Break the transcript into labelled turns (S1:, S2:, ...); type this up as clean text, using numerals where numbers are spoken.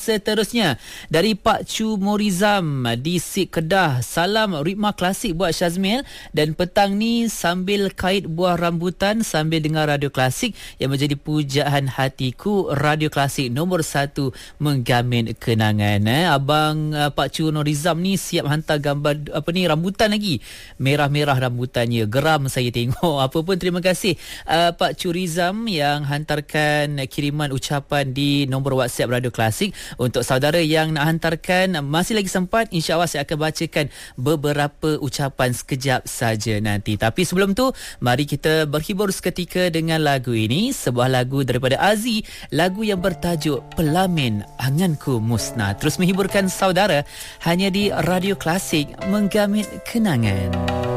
S1: Seterusnya dari Pak Chu Morizam di Sik Kedah. Salam ritma klasik buat Syazmil, dan petang ni sambil kait buah rambutan sambil dengar radio klasik yang menjadi pujaan hatiku. Radio klasik nombor 1 menggamin kenangan. Abang Pak Chu Morizam ni siap hantar gambar rambutan lagi. Merah-merah rambutannya. Geram saya tengok. Apa pun terima kasih Pak Chu Rizam yang hantarkan kiriman ucapan di nombor WhatsApp Radio Klasik. Untuk saudara yang nak hantarkan, masih lagi sempat, insya-Allah saya akan bacakan beberapa ucapan sekejap saja nanti. Tapi sebelum tu, mari kita berhibur seketika dengan lagu ini, sebuah lagu daripada Aziz, lagu yang bertajuk Pelamin Anganku Musnah. Terus menghiburkan saudara hanya di Radio Klasik, menggamit kenangan.